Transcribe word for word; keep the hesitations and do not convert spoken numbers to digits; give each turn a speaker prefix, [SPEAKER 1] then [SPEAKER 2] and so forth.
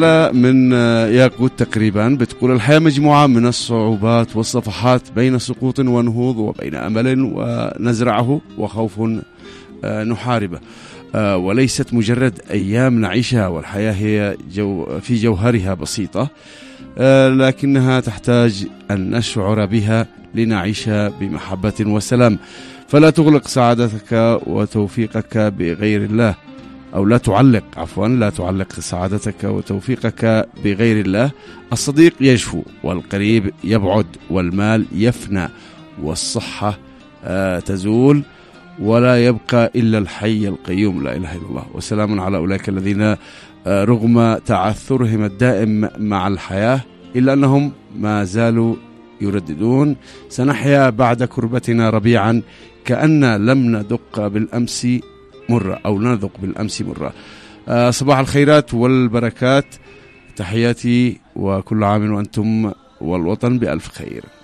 [SPEAKER 1] من ياقوت تقريبا بتقول: الحياة مجموعة من الصعوبات والصفحات، بين سقوط ونهوض، وبين أمل ونزرعه وخوف نحاربه، وليست مجرد أيام نعيشها. والحياة هي جو في جوهرها بسيطة، لكنها تحتاج أن نشعر بها لنعيشها بمحبة وسلام. فلا تغلق سعادتك وتوفيقك بغير الله، أو لا تعلق عفوا لا تعلق سعادتك وتوفيقك بغير الله. الصديق يجفو، والقريب يبعد، والمال يفنى، والصحة تزول، ولا يبقى إلا الحي القيوم لا إله إلا الله. وسلام على أولئك الذين رغم تعثرهم الدائم مع الحياة إلا أنهم ما زالوا يرددون: سنحيا بعد كربتنا ربيعا كأن لم ندق بالأمس مرة، أو نذق بالأمس مرة. صباح الخيرات والبركات، تحياتي، وكل عام وأنتم والوطن بألف خير.